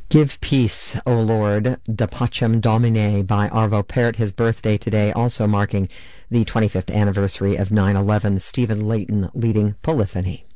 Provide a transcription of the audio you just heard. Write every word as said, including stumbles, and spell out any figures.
Give Peace, O Lord, Da Pacem Domine by Arvo Pärt, his birthday today, also marking the twenty-fifth anniversary of nine eleven. Stephen Layton leading Polyphony.